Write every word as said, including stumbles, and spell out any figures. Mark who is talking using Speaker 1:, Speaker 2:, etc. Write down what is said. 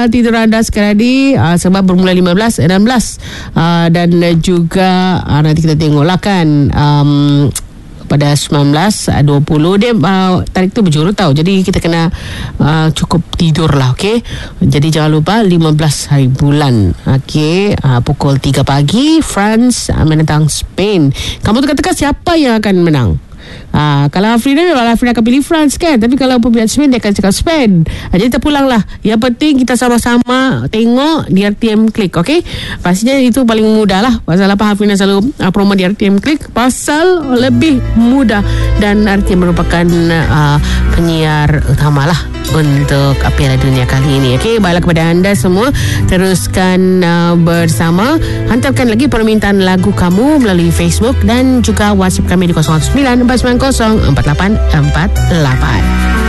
Speaker 1: jadwal tidur anda sekarang ni uh, sebab bermula lima belas, enam belas uh, dan juga uh, nanti kita tengoklah kan um, pada sembilan belas, dua puluh dia uh, tarikh tu berjurut tau. Jadi kita kena uh, cukup tidur lah, okey. Jadi jangan lupa lima belas hari bulan, okey, uh, pukul tiga pagi France uh, menentang Spain. Kamu teka-teka siapa yang akan menang? Ah, kalau Afrina memang Afrina akan pilih France kan, tapi kalau pihak Spain dia akan cakap Spain. Ah, jadi terpulanglah. Yang penting kita sama-sama tengok di R T M Click, okey? Pastinya itu paling mudah lah. Pasal apa Afrina selalu uh, promo di R T M Click? Pasal lebih mudah dan R T M merupakan uh, penyiar utama lah untuk Piala Dunia kali ini. Okey, baiklah kepada anda semua, teruskan uh, bersama. Hantarkan lagi permintaan lagu kamu melalui Facebook dan juga WhatsApp kami di kosong satu sembilan empat sembilan kosong empat lapan empat lapan.